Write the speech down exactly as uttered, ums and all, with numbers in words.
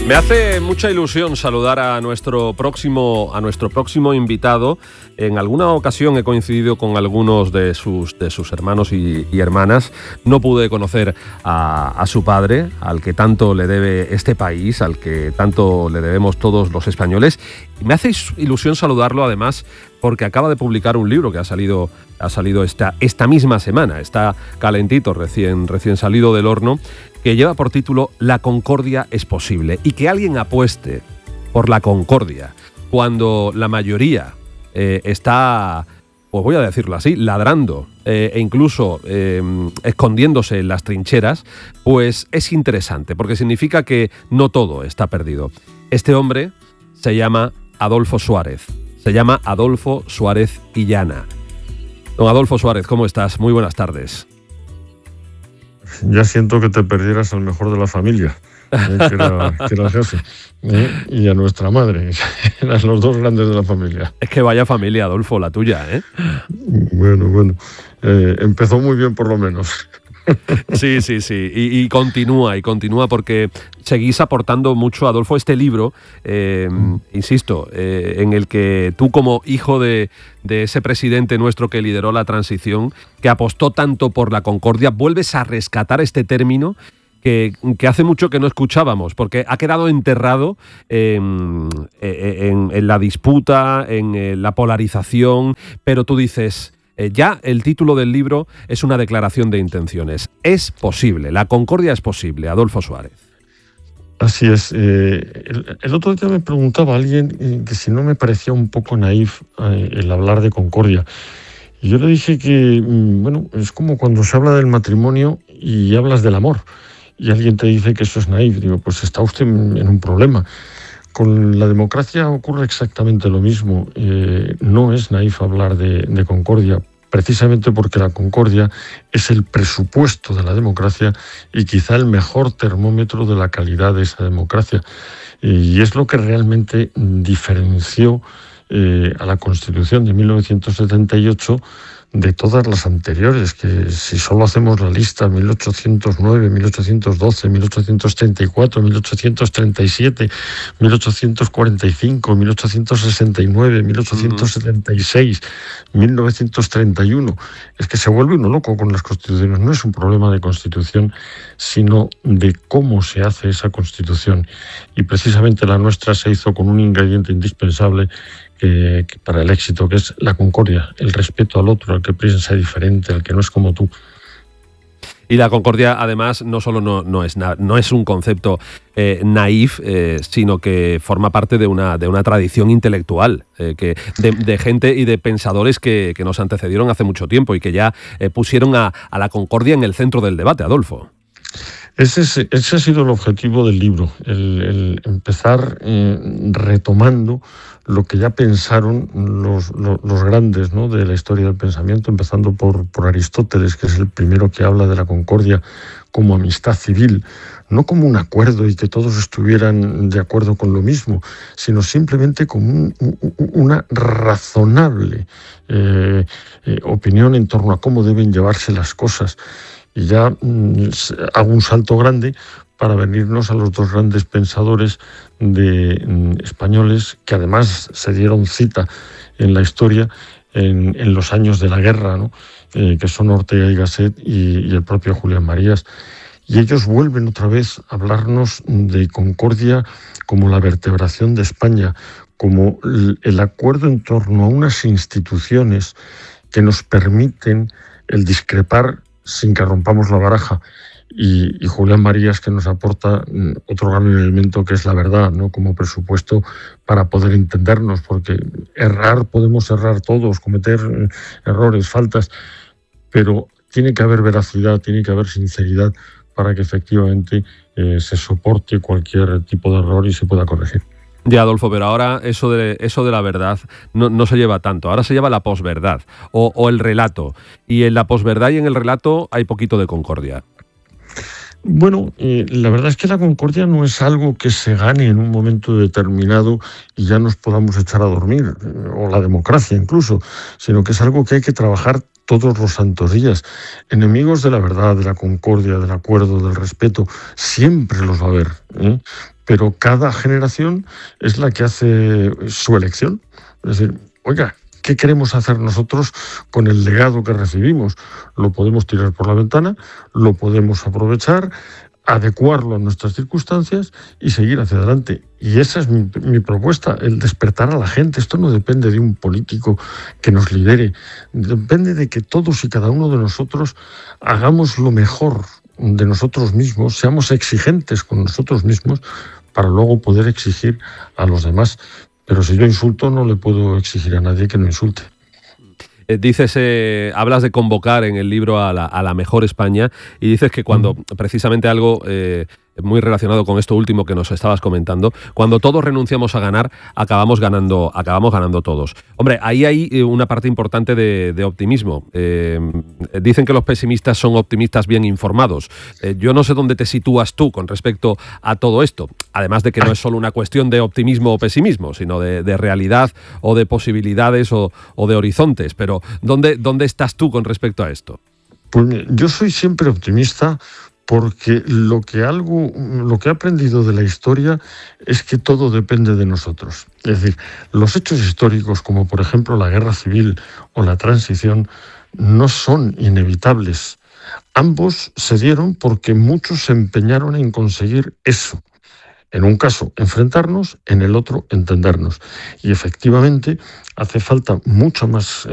Me hace mucha ilusión saludar a nuestro próximo, a nuestro próximo invitado. En alguna ocasión he coincidido con algunos de sus, de sus hermanos y, y hermanas. No pude conocer a, a su padre, al que tanto le debe este país, al que tanto le debemos todos los españoles. Y me hace ilusión saludarlo además porque acaba de publicar un libro que ha salido, ha salido esta, esta misma semana. Está calentito, recién, recién salido del horno, que lleva por título La concordia es posible. Y que alguien apueste por la concordia cuando la mayoría eh, está, pues voy a decirlo así, ladrando eh, e incluso eh, escondiéndose en las trincheras, pues es interesante, porque significa que no todo está perdido. Este hombre se llama Adolfo Suárez. Se llama Adolfo Suárez Illana. Don Adolfo Suárez, ¿cómo estás? Muy buenas tardes. Ya siento que te perdieras al mejor de la familia, eh, que, era, que era el jefe, eh, y a nuestra madre. Eran los dos grandes de la familia. Es que vaya familia, Adolfo, la tuya, ¿eh? Bueno, bueno. Eh, empezó muy bien, por lo menos. Sí, sí, sí. Y, y continúa, y continúa porque seguís aportando mucho, Adolfo, este libro, eh, mm. insisto, eh, en el que tú como hijo de, de ese presidente nuestro que lideró la transición, que apostó tanto por la concordia, vuelves a rescatar este término que, que hace mucho que no escuchábamos, porque ha quedado enterrado en, en, en la disputa, en la polarización, pero tú dices... Eh, ya el título del libro es una declaración de intenciones. Es posible, la concordia es posible, Adolfo Suárez. Así es. Eh, el, el otro día me preguntaba alguien eh, que si no me parecía un poco naif eh, el hablar de concordia. Y yo le dije que, bueno, es como cuando se habla del matrimonio y hablas del amor. Y alguien te dice que eso es naif. Digo, pues está usted en un problema. Con la democracia ocurre exactamente lo mismo. Eh, no es naif hablar de, de concordia, precisamente porque la concordia es el presupuesto de la democracia y quizá el mejor termómetro de la calidad de esa democracia. Y es lo que realmente diferenció eh, a la Constitución de mil novecientos setenta y ocho de todas las anteriores, que si solo hacemos la lista mil ochocientos nueve, mil ochocientos doce, mil ochocientos treinta y cuatro, mil ochocientos treinta y siete, mil ochocientos cuarenta y cinco, mil ochocientos sesenta y nueve, mil ochocientos setenta y seis, mil novecientos treinta y uno, es que se vuelve uno loco con las constituciones. No es un problema de constitución, sino de cómo se hace esa constitución. Y precisamente la nuestra se hizo con un ingrediente indispensable Que, que para el éxito, que es la concordia, el respeto al otro, al que piensa diferente, al que no es como tú. Y la concordia, además, no solo no, no, es, na, no es un concepto eh, naif, eh, sino que forma parte de una, de una tradición intelectual, eh, que de, de gente y de pensadores que, que nos antecedieron hace mucho tiempo y que ya eh, pusieron a, a la concordia en el centro del debate, Adolfo. Ese, es, ese ha sido el objetivo del libro, el, el empezar eh, retomando lo que ya pensaron los, los, los grandes, ¿no?, de la historia del pensamiento, empezando por, por Aristóteles, que es el primero que habla de la concordia como amistad civil, no como un acuerdo y que todos estuvieran de acuerdo con lo mismo, sino simplemente como un, una razonable eh, eh, opinión en torno a cómo deben llevarse las cosas. Y ya mm, hago un salto grande para venirnos a los dos grandes pensadores de, mm, españoles que además se dieron cita en la historia en, en los años de la guerra, ¿no? eh, que son Ortega y Gasset y, y el propio Julián Marías. Y ellos vuelven otra vez a hablarnos de concordia como la vertebración de España, como el, el acuerdo en torno a unas instituciones que nos permiten el discrepar sin que rompamos la baraja, y, y Julián Marías, que nos aporta otro gran elemento que es la verdad, ¿no?, como presupuesto para poder entendernos, porque errar, podemos errar todos, cometer errores, faltas, pero tiene que haber veracidad, tiene que haber sinceridad para que efectivamente eh, se soporte cualquier tipo de error y se pueda corregir. Ya, Adolfo, pero ahora eso de, eso de la verdad no, no se lleva tanto. Ahora se lleva la posverdad o, o el relato. Y en la posverdad y en el relato hay poquito de concordia. Bueno, eh, la verdad es que la concordia no es algo que se gane en un momento determinado y ya nos podamos echar a dormir, o la democracia incluso, sino que es algo que hay que trabajar todos los santos días. Enemigos de la verdad, de la concordia, del acuerdo, del respeto, siempre los va a haber, ¿eh? Pero cada generación es la que hace su elección. Es decir, oiga, ¿qué queremos hacer nosotros con el legado que recibimos? Lo podemos tirar por la ventana, lo podemos aprovechar, adecuarlo a nuestras circunstancias y seguir hacia adelante. Y esa es mi, mi propuesta, el despertar a la gente. Esto no depende de un político que nos lidere, depende de que todos y cada uno de nosotros hagamos lo mejor de nosotros mismos, seamos exigentes con nosotros mismos para luego poder exigir a los demás. Pero si yo insulto, no le puedo exigir a nadie que no insulte. Eh, dices, eh, hablas de convocar en el libro a la, a la mejor España y dices que cuando uh-huh. precisamente algo eh, muy relacionado con esto último que nos estabas comentando, cuando todos renunciamos a ganar, acabamos ganando, acabamos ganando todos. Hombre, ahí hay una parte importante de, de optimismo. Eh, dicen que los pesimistas son optimistas bien informados. Eh, yo no sé dónde te sitúas tú con respecto a todo esto, además de que no es solo una cuestión de optimismo o pesimismo, sino de, de realidad o de posibilidades o, o de horizontes. Pero ¿dónde, dónde estás tú con respecto a esto? Pues yo soy siempre optimista, porque lo que algo, lo que he aprendido de la historia es que todo depende de nosotros. Es decir, los hechos históricos, como por ejemplo la guerra civil o la transición, no son inevitables. Ambos se dieron porque muchos se empeñaron en conseguir eso. En un caso, enfrentarnos, en el otro, entendernos. Y efectivamente hace falta mucho más